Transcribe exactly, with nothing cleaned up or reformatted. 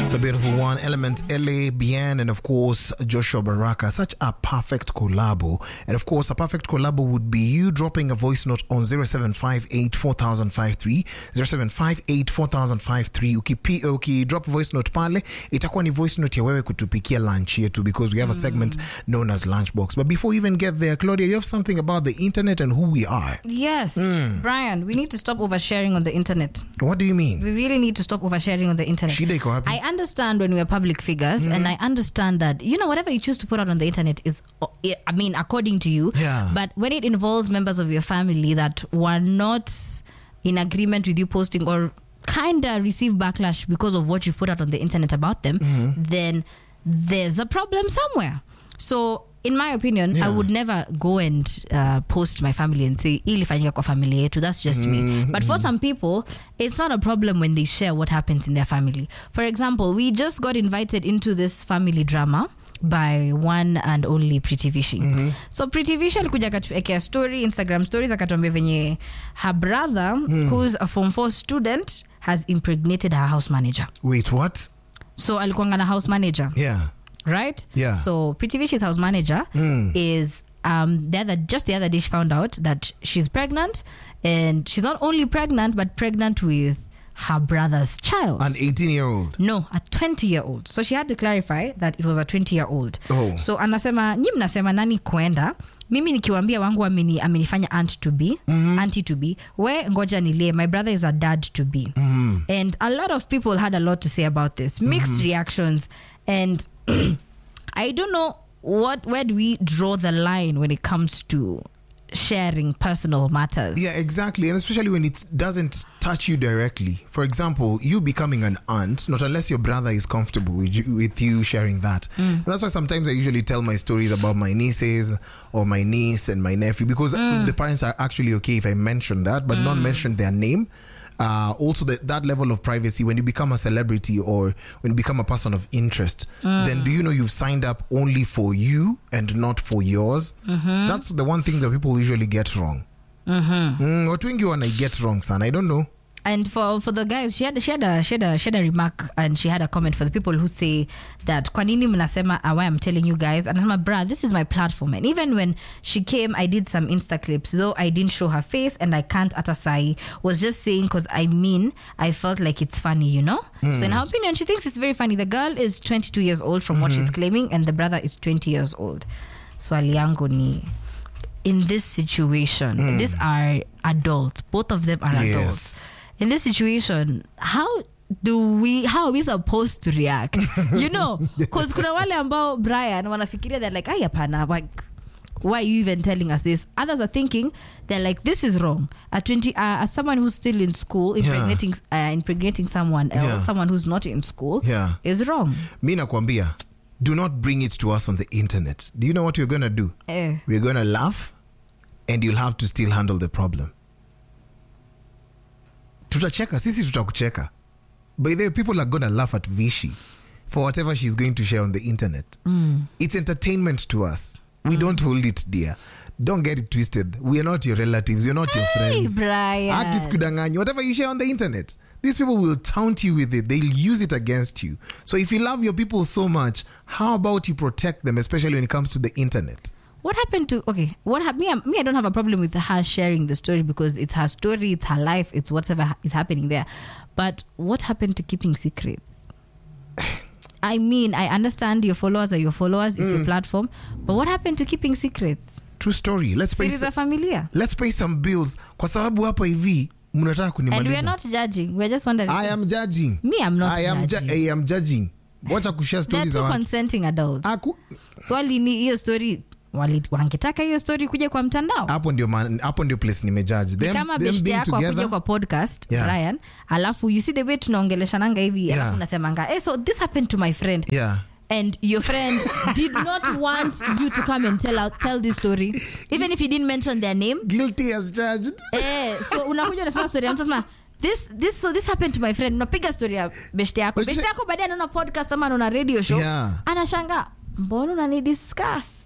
It's a beautiful one. Element, L A, Bien, and of course, Joshua Baraka. Such a perfect collabo. And of course, a perfect collabo would be you dropping a voice note on zero seven five eight four thousand fifty-three. zero seven five eight four thousand fifty-three. Uki, uki drop voice note pale, itakuwa ni voice note ya wewe kutupikia lunch yetu, because we have a segment known as Lunchbox. But before we even get there, Claudia, you have something about the internet and who we are. Yes, mm. Brian, we need to stop oversharing on the internet. What do you mean? We really need to stop oversharing on the internet. Shida iko wapi? I understand when we are public figures, mm-hmm. and I understand that, you know, whatever you choose to put out on the internet is, I mean, according to you. Yeah. But when it involves members of your family that were not in agreement with you posting or kind of receive backlash because of what you've put out on the internet about them, mm-hmm. then there's a problem somewhere. So, in my opinion, yeah. I would never go and uh, post my family and say, ilifanyika kwa familia yetu. That's just mm-hmm. me. But for some people, it's not a problem when they share what happens in their family. For example, we just got invited into this family drama by one and only Pretty Vishi. Mm-hmm. So Pretty Vishi alikuja akatuwekea story, Instagram stories, akatuambia venye her brother, mm. who's a form four student, has impregnated her house manager. Wait, what? So alikuanga na house manager. Yeah. Right? Yeah. So Pretty Vishi's house manager mm. is um the other just the other day she found out that she's pregnant, and she's not only pregnant but pregnant with her brother's child. An eighteen year old? No, a twenty year old. So she had to clarify that it was a twenty year old. Oh. So anasema nyi mnasema nani kwenda, mimi nikiwaambia wangu ameni amenifanya aunt to be, mm-hmm. auntie to be, we ngoja nilie, my brother is a dad to be. Mm-hmm. And a lot of people had a lot to say about this, mixed mm-hmm. reactions. And I don't know what where do we draw the line when it comes to sharing personal matters. Yeah, exactly. And especially when it doesn't touch you directly. For example, you becoming an aunt, not unless your brother is comfortable with you, with you sharing that. Mm. And that's why sometimes I usually tell my stories about my nieces or my niece and my nephew, because mm. the parents are actually okay if I mention that, but mm. not mention their name. Uh, also, the, that level of privacy, when you become a celebrity or when you become a person of interest, mm. then do you know you've signed up only for you and not for yours? Mm-hmm. That's the one thing that people usually get wrong. Mm-hmm. Mm, what do you want to get wrong, son? I don't know. And for, for the guys, she had, she, had a, she, had a, she had a remark, and she had a comment for the people who say that, kwa nini mnasema, why I'm telling you guys, and I'm like, bruh, this is my platform. And even when she came, I did some Insta clips, though I didn't show her face, and I can't atasai, was just saying, because I mean, I felt like it's funny, you know? Mm. So in her opinion, she thinks it's very funny. The girl is twenty-two years old from mm-hmm. what she's claiming, and the brother is twenty years old. So aliyango ni, in this situation, mm. these are adults. Both of them are yes. adults. In this situation, how do we, how are we supposed to react? You know, because kuna wale ambao Brian wanafikiria, they're like, ay hapana, like, why are you even telling us this? Others are thinking, they're like, this is wrong. At twenty, uh, as someone who's still in school, impregnating, yeah. uh, impregnating someone else, yeah. someone who's not in school, yeah. is wrong. Mi nakwambia, do not bring it to us on the internet. Do you know what we're going to do? Eh. We're going to laugh, and you'll have to still handle the problem. Tutacheka, sisi tutakucheka. By the way, people are gonna laugh at Vishi for whatever she's going to share on the internet. Mm. It's entertainment to us. We mm. don't hold it dear. Don't get it twisted. We are not your relatives. You're not your hey, friends. Brian. Akis kudanganyi. Whatever you share on the internet, these people will taunt you with it. They'll use it against you. So if you love your people so much, how about you protect them, especially when it comes to the internet? What happened to, okay, what happened, me, me, I don't have a problem with her sharing the story because it's her story, it's her life, it's whatever is happening there. But what happened to keeping secrets? I mean, I understand your followers are your followers, it's mm. your platform, but what happened to keeping secrets? True story. Let's pay some, familiar. Let's pay some bills. Kwa sababu hapa hivi, mnataka kunimaliza. And we are not judging, we're just wondering. I am judging. Me, I'm not I am judging. Ju- I am judging. Wacha kushare stories. They're two consenting adults. Aku. Swali ni hiyo story, wangetaka hiyo story kuja kwa mtandao. Hapo ndio hapo ndio place nimejudge them. Kama beshte yako kuja kwa podcast, yeah. Brian, alafu you see the way tunaongeleshananga hivi, yeah. Alafu unasemanga, "Eh, so this happened to my friend." Yeah. And your friend did not want you to come and tell out, tell this story, even if you didn't mention their name. Guilty as charged. Eh, so unakuja unasema story, unasema this this so this happened to my friend. Unapiga story ya beshte yako. Beshte yako baadaye anaona podcast ama anaona radio show. Yeah. Anashanga, mbona unani discuss?